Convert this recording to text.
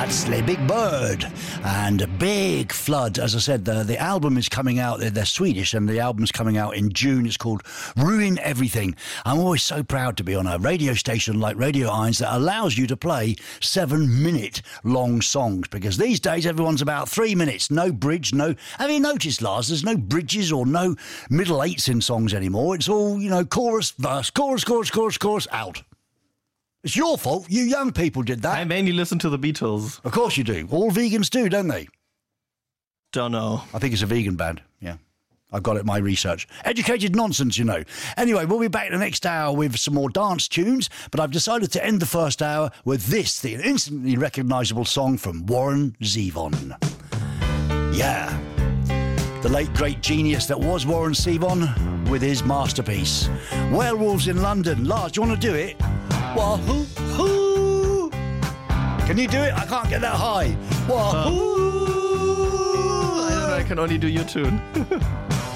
That's Big Bird and Big Flood. As I said, the album is coming out. They're Swedish, and the album's coming out in June. It's called Ruin Everything. I'm always so proud to be on a radio station like Radio Irons that allows you to play 7-minute long songs, because these days everyone's about 3 minutes. No bridge, no... Have you noticed, Lars, there's no bridges or no middle eights in songs anymore. It's all, chorus, verse, chorus, out. It's your fault. You young people did that. I mainly listen to the Beatles. Of course you do. All vegans do, don't they? Don't know. I think it's a vegan band, yeah. I've got it in my research. Educated nonsense, Anyway, we'll be back the next hour with some more dance tunes, but I've decided to end the first hour with this, the instantly recognisable song from Warren Zevon. Yeah. The late, great genius that was Warren Zevon with his masterpiece. Werewolves in London. Lars, do you want to do it? Wahoo! Can you do it? I can't get that high. Wahoo! I don't know, I can only do your tune.